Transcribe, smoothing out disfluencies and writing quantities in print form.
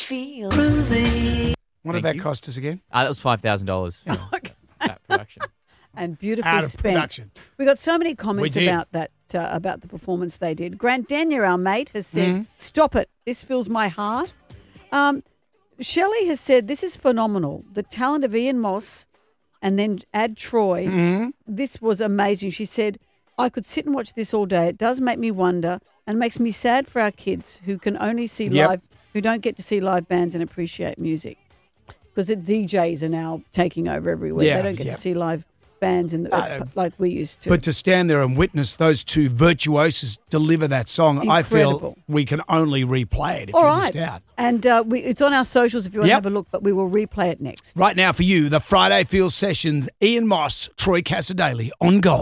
feel groovy. What did that cost us again? That was $5,000 for that production. And beautifully Out of spent. production. We got so many comments We did. about that, about the performance they did. Grant Daniel, our mate, has said, "Stop it! This fills my heart." Shelley has said, "This is phenomenal. The talent of Ian Moss, and then add Troy. This was amazing." She said, "I could sit and watch this all day. It does make me wonder, and makes me sad for our kids who can only see live, who don't get to see live bands and appreciate music, because the DJs are now taking over everywhere. Yeah, they don't get to see live bands like we used to." But to stand there and witness those two virtuosos deliver that song, I feel Incredible. we can only replay it if All you right. missed out. And it's on our socials if you want to have a look, but we will replay it next. Right now for you, the Friday Field Sessions, Ian Moss, Troy Cassadaly on Gold.